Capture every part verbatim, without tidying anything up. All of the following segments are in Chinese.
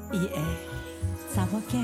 伊的查某囝。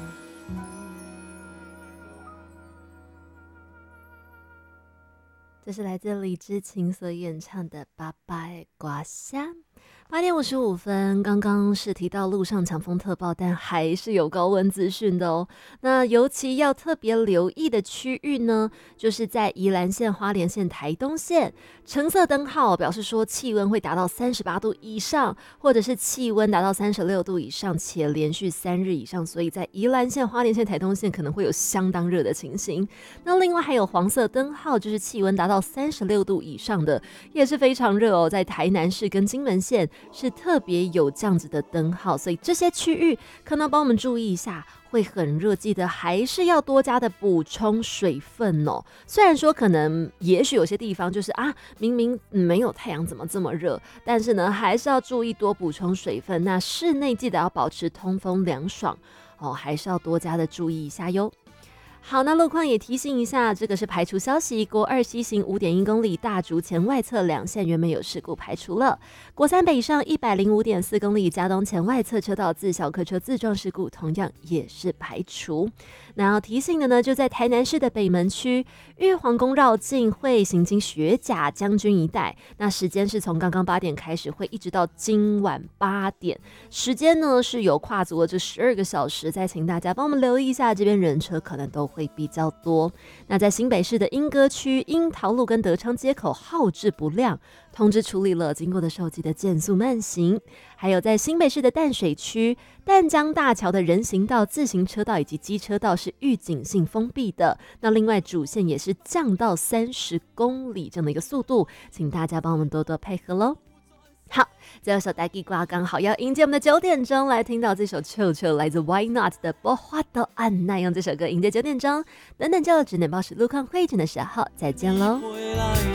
这是来自李知琴所演唱的《爸爸的歌声》。八点五十五分，刚刚是提到路上强风特报，但还是有高温资讯的哦。那尤其要特别留意的区域呢，就是在宜兰县、花莲县、台东县，橙色灯号表示说气温会达到三十八度以上，或者是气温达到三十六度以上，且连续三日以上，所以在宜兰县、花莲县、台东县可能会有相当热的情形。那另外还有黄色灯号，就是气温达到三十六度以上的，也是非常热哦。在台南市跟金门县是特别有这样子的灯号，所以这些区域可能帮我们注意一下，会很热，记得还是要多加的补充水分哦。虽然说可能也许有些地方就是啊，明明没有太阳怎么这么热，但是呢还是要注意多补充水分。那室内记得要保持通风凉爽哦，还是要多加的注意一下哟。好，那路况也提醒一下，这个是排除消息，国二西行五点一公里大竹前外侧两线原本有事故排除了，国三北上一百零五点四公里嘉东前外侧车道自小客车自撞事故同样也是排除。那要提醒的呢，就在台南市的北门区玉皇宫绕境会行经学甲将军一带，那时间是从刚刚八点开始，会一直到今晚八点，时间呢是有跨足了这十二个小时，再请大家帮我们留意一下，这边人车可能都会比较多。那在新北市的莺歌区樱桃路跟德昌街口号志不亮，通知处理了，经过的时候记得减速慢行。还有在新北市的淡水区淡江大桥的人行道、自行车道以及机车道是预警性封闭的，那另外主线也是降到三十公里这样的一个速度，请大家帮我们多多配合咯。好，最后一首台语歌刚好要迎接我们的九点钟，来听到这首臭臭来自 Why Not 的《不花都按耐》，用这首歌迎接九点钟。等等就只能报时路况会诊的时候再见喽。